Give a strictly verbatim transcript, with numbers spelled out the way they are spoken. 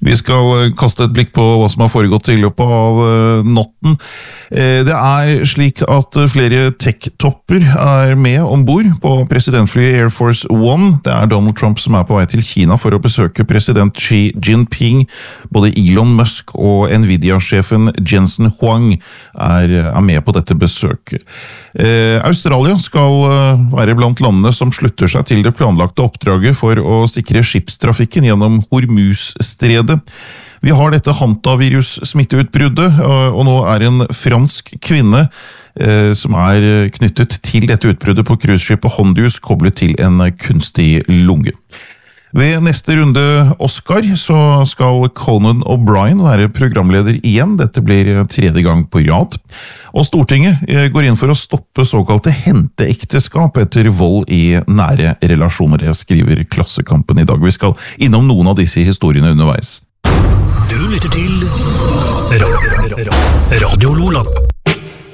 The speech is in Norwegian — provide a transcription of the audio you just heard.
Vi skal kaste et blikk på hva som har foregått i løpet av natten. Det er slik at flere tech-topper er med ombord på presidentflyet Air Force One. Det er Donald Trump som er på vei til Kina for å besøke president Xi Jinping. Både Elon Musk og Nvidia-sjefen Jensen Huang er, er med på dette besøket. Eh, Australia skal være blant landene som slutter seg til det planlagte oppdraget for å sikre skipstrafikken gjennom Hormuz-stredet. Vi har dette hantavirus-smitteutbruddet, og nå er en fransk kvinne eh, som er knyttet til dette utbruddet på cruiseskipet Hondius koblet til en kunstig lunge. Ved neste runde Oscar så skal Conan O'Brien være programleder igjen. Dette blir tredje gang på rad. Og Stortinget går inn for å stoppe såkalte henteekteskap etter vold i nære relasjoner. Jeg skriver Klassekampen i dag. Vi skal innom noen av disse historiene underveis. Du lytter til Radio Lola.